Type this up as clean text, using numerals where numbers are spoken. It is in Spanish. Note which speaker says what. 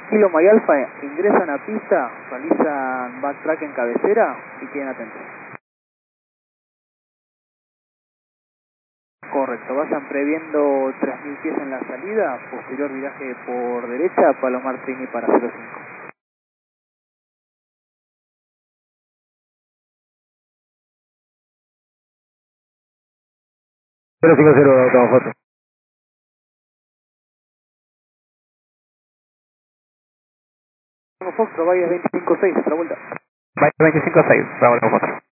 Speaker 1: Kilo May Alfa, ingresan a pista, realizan backtrack en cabecera y queden atentos. Correcto, vayan previendo 3000 pies en la salida, posterior viraje por derecha, Palomar Trini para 05.
Speaker 2: 050, tomo foto.
Speaker 1: Fox, Bayes 25-6, otra vuelta.
Speaker 2: Bayes 25-6, tomo foto.